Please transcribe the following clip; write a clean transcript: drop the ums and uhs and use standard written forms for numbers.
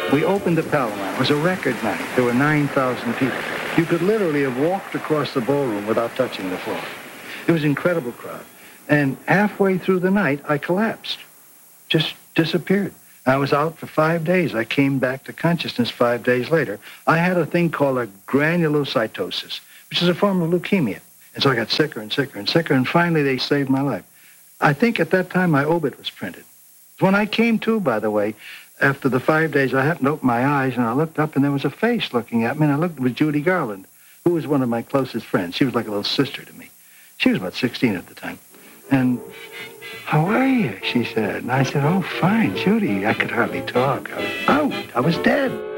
We opened the Palomar. It was a record night. There were 9,000 people. You could literally have walked across the ballroom without touching the floor. It was an incredible crowd. And halfway through the night, I collapsed. Just disappeared. I was out for 5 days. I came back to consciousness 5 days later. I had a thing called a granulocytosis, which is a form of leukemia. And so I got sicker and sicker and sicker, and finally they saved my life. I think at that time my obit was printed. When I came to, by the way, after the 5 days, I happened to open my eyes, and I looked up, and there was a face looking at me, and I looked, it was Judy Garland, who was one of my closest friends. She was like a little sister to me. She was about 16 at the time. And, "How are you?" she said. And I said, "Oh, fine, Judy." I could hardly talk. I was out. I was dead.